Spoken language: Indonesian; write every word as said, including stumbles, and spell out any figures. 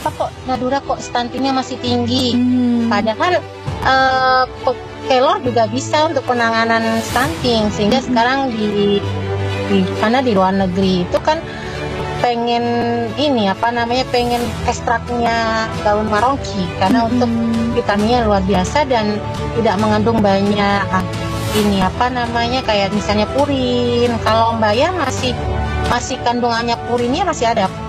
kenapa kok Madura kok stuntingnya masih tinggi? Hmm. Padahal uh, kelor juga bisa untuk penanganan stunting, sehingga hmm. sekarang di, di karena di luar negeri itu kan pengen ini apa namanya pengen ekstraknya daun maroki karena hmm. untuk vitaminnya luar biasa dan tidak mengandung banyak ini apa namanya kayak misalnya purin. Kalau Mbak ya masih masih kandungannya purinnya masih ada.